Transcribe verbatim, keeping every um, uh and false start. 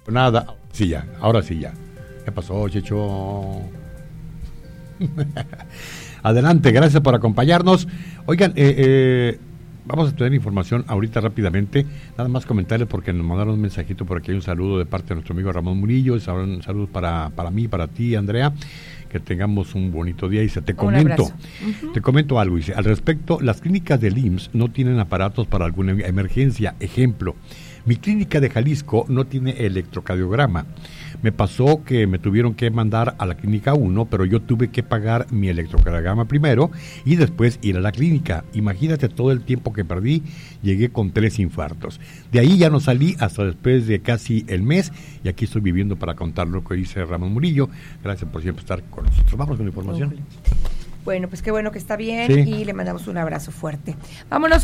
Nada, sí ya, ahora sí ya. ¿Qué pasó, Checho? Adelante, gracias por acompañarnos. Oigan, eh, eh, vamos a tener información ahorita rápidamente. Nada más comentarles porque nos mandaron un mensajito por aquí. Hay un saludo de parte de nuestro amigo Ramón Murillo. Un saludo para, para mí, para ti, Andrea. Que tengamos un bonito día. Y se te comento, uh-huh. te comento algo. Dice, al respecto, las clínicas del I M S S no tienen aparatos para alguna emergencia. Ejemplo, mi clínica de Jalisco no tiene electrocardiograma. Me pasó que me tuvieron que mandar a la clínica uno, pero yo tuve que pagar mi electrocardiograma primero y después ir a la clínica. Imagínate todo el tiempo que perdí, llegué con tres infartos. De ahí ya no salí hasta después de casi el mes y aquí estoy viviendo para contar lo que dice Ramón Murillo. Gracias por siempre estar con nosotros. Vamos con la información. Bueno, pues qué bueno que está bien, sí. Y le mandamos un abrazo fuerte. Vámonos.